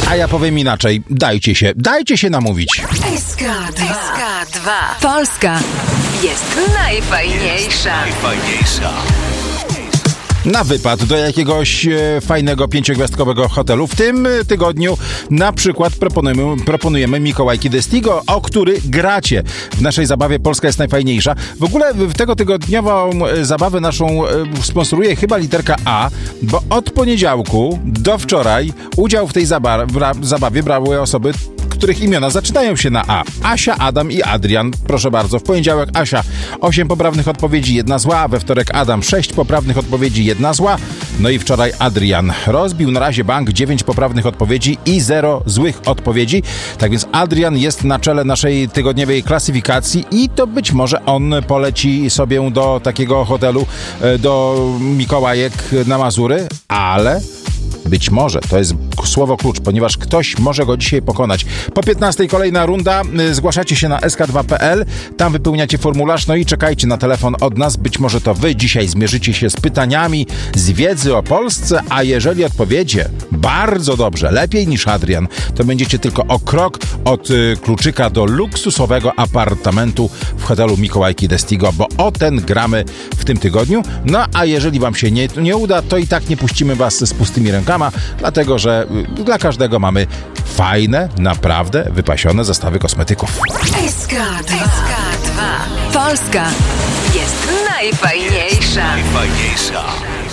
A ja powiem inaczej. Dajcie się namówić. SK2. Polska jest najfajniejsza. Na wypad do jakiegoś fajnego 5-gwiazdkowego hotelu. W tym tygodniu na przykład proponujemy Mikołajki Destigo, o który gracie w naszej zabawie Polska jest najfajniejsza. W ogóle w tego tygodniową zabawę naszą sponsoruje chyba literka A, bo od poniedziałku do wczoraj udział w tej zabawie brały osoby, których imiona zaczynają się na A. Asia, Adam i Adrian. Proszę bardzo, w poniedziałek Asia 8 poprawnych odpowiedzi, 1 zła, we wtorek Adam 6 poprawnych odpowiedzi, 1 zła. No i wczoraj Adrian rozbił na razie bank, 9 poprawnych odpowiedzi i 0 złych odpowiedzi. Tak więc Adrian jest na czele naszej tygodniowej klasyfikacji i to być może on poleci sobie do takiego hotelu, do Mikołajek na Mazury, ale być może, to jest słowo klucz, ponieważ ktoś może go dzisiaj pokonać. Po 15 kolejna runda, zgłaszacie się na sk2.pl, tam wypełniacie formularz, no i czekajcie na telefon od nas. Być może to wy dzisiaj zmierzycie się z pytaniami z wiedzy o Polsce, a jeżeli odpowiecie bardzo dobrze, lepiej niż Adrian, to będziecie tylko o krok od kluczyka do luksusowego apartamentu w hotelu Mikołajki Destigo, bo o ten gramy w tym tygodniu. No a jeżeli wam się nie uda, to i tak nie puścimy was z pustymi rękami, dlatego że dla każdego mamy fajne, naprawdę wypasione zestawy kosmetyków. SK2. Polska jest najfajniejsza.